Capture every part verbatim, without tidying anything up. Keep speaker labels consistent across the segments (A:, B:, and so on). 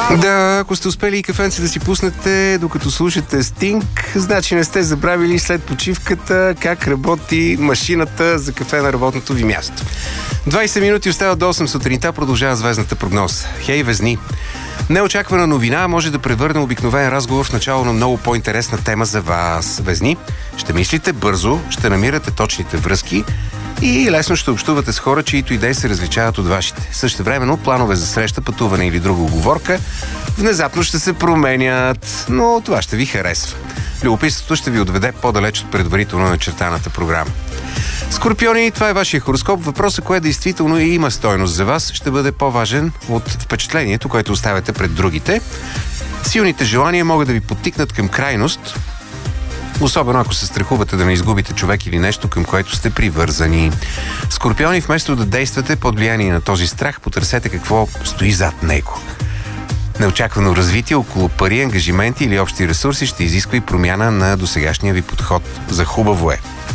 A: Да, ако сте успели и кафенце да си пуснете, докато слушате Стинг, значи не сте забравили след почивката как работи машината за кафе на работното ви място. двайсет минути остават до осем сутринта, продължава звездната прогноза. Хей, везни! Неочаквана новина може да превърне обикновен разговор в начало на много по-интересна тема за вас. Везни, ще мислите бързо, ще намирате точните връзки и лесно ще общувате с хора, чието идеи се различават от вашите. Същевременно планове за среща, пътуване или друга уговорка внезапно ще се променят, но това ще ви харесва. Любопитството ще ви отведе по-далеч от предварително начертаната програма. Скорпиони, това е вашия хороскоп. Въпросът, кое действително има стойност за вас, ще бъде по-важен от впечатлението, което оставяте пред другите. Силните желания могат да ви подтикнат към крайност, особено ако се страхувате да не изгубите човек или нещо, към което сте привързани. Скорпиони, вместо да действате под влияние на този страх, потърсете какво стои зад него. Неочаквано развитие около пари, ангажименти или общи ресурси ще изисква и промяна на досегашния ви подход. За хубаво е.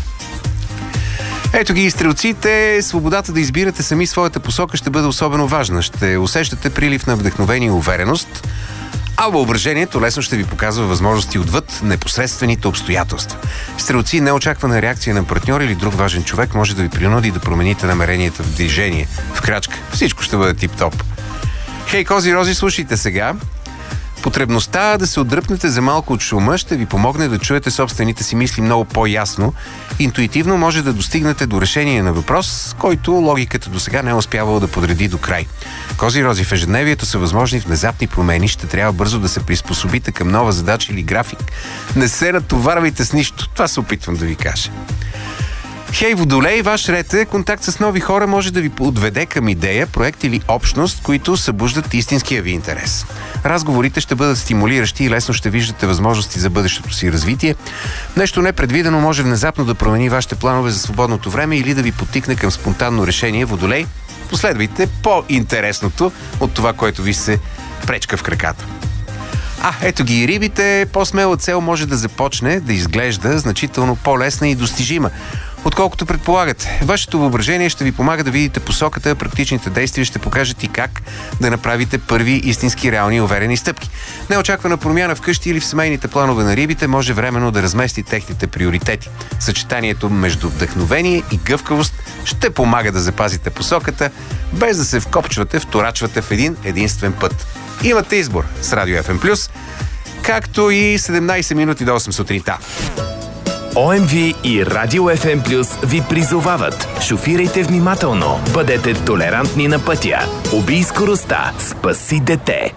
A: Ето ги и стрелците. Свободата да избирате сами своята посока ще бъде особено важна. Ще усещате прилив на вдъхновение и увереност, а въображението лесно ще ви показва възможности отвъд непосредствените обстоятелства. Стрелци, неочаквана реакция на партньор или друг важен човек може да ви принуди да промените намеренията в движение, в крачка. Всичко ще бъде тип-топ. Хей, кози рози, слушайте сега. Потребността да се отдръпнете за малко от шума ще ви помогне да чуете собствените си мисли много по-ясно. Интуитивно може да достигнете до решение на въпрос, който логиката до сега не е успявала да подреди до край. Кози рози, в ежедневието са възможни внезапни промени, ще трябва бързо да се приспособите към нова задача или график. Не се натоварвайте с нищо, това се опитвам да ви кажа. Хей, водолей, ваш ред е. Контакт с нови хора може да ви отведе към идея, проект или общност, които събуждат истинския ви интерес. Разговорите ще бъдат стимулиращи и лесно ще виждате възможности за бъдещото си развитие. Нещо непредвидено може внезапно да промени вашите планове за свободното време или да ви подтикне към спонтанно решение. Водолей, последвайте по-интересното от това, което ви се пречка в краката. А, ето ги и рибите. По-смела цел може да започне да изглежда значително по-лесна и достижима, отколкото предполагате. Вашето въображение ще ви помага да видите посоката, а практичните действия ще покажат и как да направите първи истински реални и уверени стъпки. Неочаквана промяна в къщи или в семейните планове на рибите може временно да размести техните приоритети. Съчетанието между вдъхновение и гъвкавост ще помага да запазите посоката, без да се вкопчвате, вторачвате в един единствен път. Имате избор с Радио Еф Ем Плюс, както и седемнайсет минути до осем сутринта.
B: О Ем Ви и Радио Еф Ем Плюс ви призовават. Шофирайте внимателно, бъдете толерантни на пътя. Убий скоростта, спаси дете.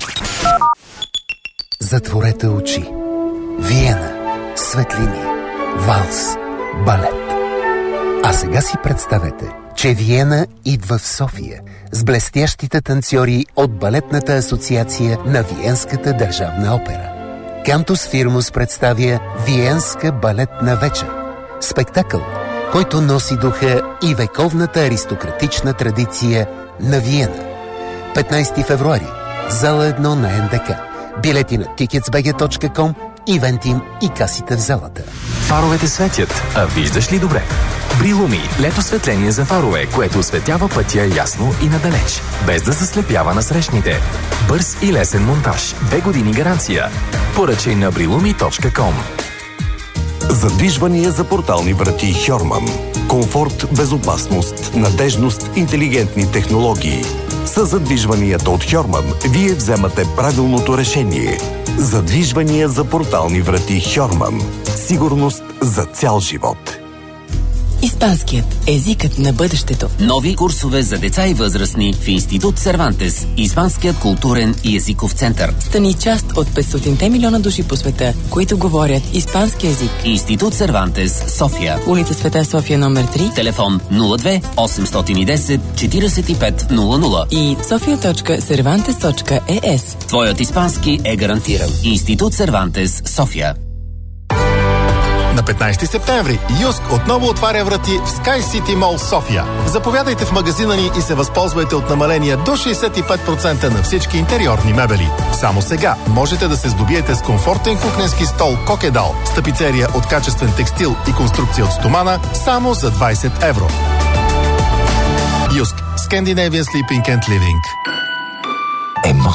C: Затворете очи. Виена, светлини, валс, балет. А сега си представете, че Виена идва в София с блестящите танцори от Балетната асоциация на Виенската държавна опера. Кантус Фирмус представя Виенска балетна вечер. Спектакъл, който носи духа и вековната аристократична традиция на Виена. петнайсети февруари, зала едно на Ен Де Ка. Билети на тикетс би джи точка ком, ивентим и касите в залата.
B: Фаровете светят, а виждаш ли добре? Брилуми – лето светление за фарове, което осветява пътя ясно и надалеч, без да заслепява насрещните. Бърз и лесен монтаж. Две години гаранция. Поръчай на брилуми точка ком.
D: Задвижвания за портални врати Хьорман. Комфорт, безопасност, надежност, интелигентни технологии. С задвижванията от Хьорман вие вземате правилното решение. Задвижвания за портални врати Хьорман. Сигурност за цял живот.
E: Испанският – езикът на бъдещето.
F: Нови курсове за деца и възрастни в Институт Сервантес, Испанският културен и езиков център.
E: Стани част от петстотин милиона души по света, които говорят испански език.
F: Институт Сервантес, София.
E: Улица Света София номер три.
F: Телефон нула две осемстотин и десет четирийсет и пет нула нула
E: и софия точка сервантес точка е ес.
F: Твоят испански е гарантиран. Институт Сервантес, София.
G: На петнайсети септември Юск отново отваря врати в Sky City Mall София. Заповядайте в магазина ни и се възползвайте от намаления до шейсет и пет процента на всички интериорни мебели. Само сега можете да се здобиете с комфортен кухненски стол Кокедал с тапицерия от качествен текстил и конструкция от стомана само за двайсет евро. Юск. Scandinavian Sleeping and Living.
B: Емоции.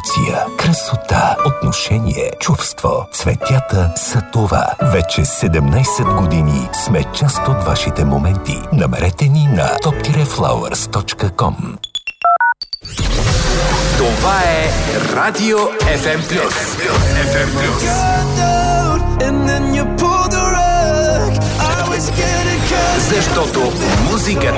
H: емоция, красота, отношение, чувство. Цветята са това. Вече седемнайсет години сме част от вашите моменти. Намерете ни на топ флауърс точка ком.
B: Това е Радио Еф Ем Плюс. Еф Ем Плюс. Защото музиката